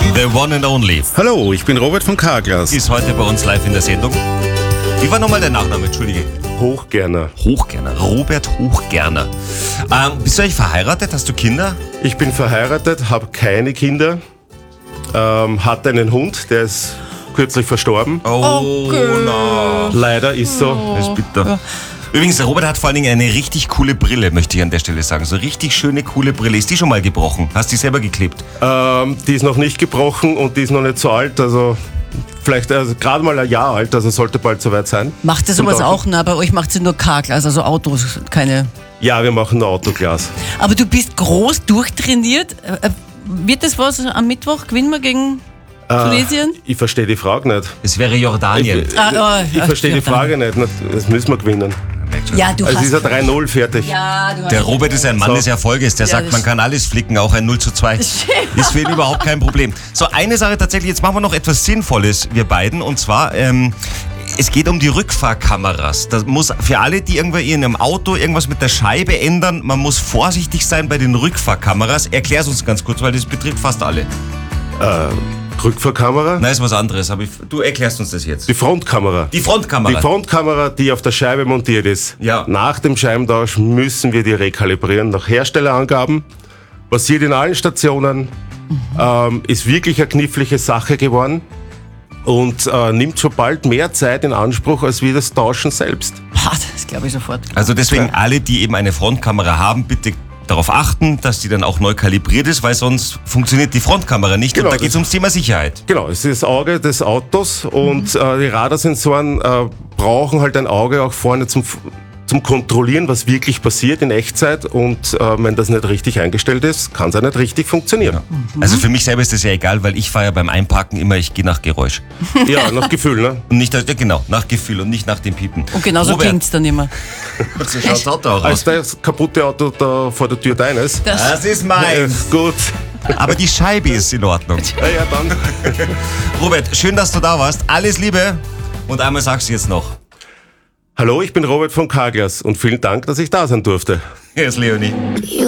The one and only. Hallo, ich bin Robert von Carglass. Ist heute bei uns live in der Sendung. Wie war nochmal dein Nachname? Entschuldige. Hochgerner. Hochgerner. Robert Hochgerner. Bist du eigentlich verheiratet? Hast du Kinder? Ich bin verheiratet, habe keine Kinder, hatte einen Hund, der ist kürzlich verstorben. Na. Leider ist so. Das ist bitter. Übrigens, der Robert hat vor allen Dingen eine richtig coole Brille, möchte ich an der Stelle sagen. So richtig schöne, coole Brille. Ist die schon mal gebrochen? Hast du die selber geklebt? Die ist noch nicht gebrochen und die ist noch nicht so alt, also vielleicht gerade mal ein Jahr alt, also sollte bald soweit sein. Macht ihr sowas auch? Na, bei euch macht sie nur Carglass, also Autos, keine... Ja, wir machen nur Autoglas. Aber du bist groß durchtrainiert. Wird das was am Mittwoch? Gewinnen wir gegen Tunesien? Ich verstehe die Frage nicht. Es wäre Jordanien. Ich verstehe die Frage nicht. Das müssen wir gewinnen. Ja, du Also hast... ist er 3-0 fertig. Ja, du hast... Der Robert ist ein Mann So. des Erfolges. Der sagt, das man kann alles flicken, auch ein 0:2. Ist für ihn überhaupt kein Problem. So, eine Sache tatsächlich, jetzt machen wir noch etwas Sinnvolles, wir beiden. Und zwar, es geht um die Rückfahrkameras. Das muss für alle, die irgendwie in einem Auto irgendwas mit der Scheibe ändern, man muss vorsichtig sein bei den Rückfahrkameras. Erklär's uns ganz kurz, weil das betrifft fast alle. Rückfahrkamera. Nein, ist was anderes. Aber du erklärst uns das jetzt. Die Frontkamera. Die Frontkamera. Die Frontkamera, die auf der Scheibe montiert ist. Ja. Nach dem Scheibentausch müssen wir die rekalibrieren nach Herstellerangaben. Passiert in allen Stationen. Ist wirklich eine knifflige Sache geworden. Und nimmt schon bald mehr Zeit in Anspruch als wie das Tauschen selbst. Das glaube ich sofort. Also deswegen alle, die eben eine Frontkamera haben, bitte darauf achten, dass die dann auch neu kalibriert ist, weil sonst funktioniert die Frontkamera nicht. Genau, und da geht es ums Thema Sicherheit. Genau, es ist das Auge des Autos und die Radarsensoren brauchen halt ein Auge auch vorne zum Kontrollieren, was wirklich passiert in Echtzeit und wenn das nicht richtig eingestellt ist, kann es auch nicht richtig funktionieren. Also für mich selber ist das ja egal, weil ich fahre ja beim Einparken immer, ich gehe nach Geräusch. Ja, nach Gefühl, ne? Und nicht, ja, genau, nach Gefühl und nicht nach dem Piepen. Und genauso Robert, klingt's dann immer. so schaut das Auto auch Als aus. das kaputte Auto da vor der Tür deines. Das ist mein. Gut. Aber die Scheibe ist in Ordnung. Ja, dann. Robert, schön, dass du da warst. Alles Liebe. Und einmal sagst du jetzt noch. Hallo, ich bin Robert von Carglass und vielen Dank, dass ich da sein durfte. Hier ist Leonie.